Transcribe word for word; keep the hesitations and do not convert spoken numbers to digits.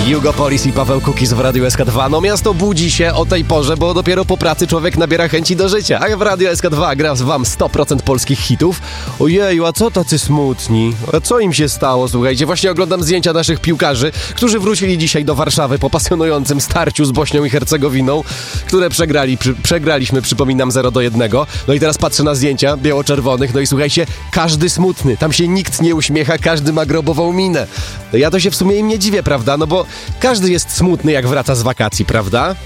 Hugo Polis i Paweł Kukis w Radiu S K dwa. No miasto budzi się o tej porze, bo dopiero po pracy człowiek nabiera chęci do życia. A w Radiu S K dwa gra wam sto procent polskich hitów. Ojeju, a co tacy smutni? A co im się stało? Słuchajcie, właśnie oglądam zdjęcia naszych piłkarzy, którzy wrócili dzisiaj do Warszawy po pasjonującym starciu z Bośnią i Hercegowiną, które przegrali, przy, przegraliśmy, przypominam, zero do jednego. No i teraz patrzę na zdjęcia biało-czerwonych, no i słuchajcie, każdy smutny, tam się nikt nie uśmiecha, każdy ma grobową minę. No ja to się w sumie im nie dziwię, prawda? No bo każdy jest smutny, jak wraca z wakacji, prawda?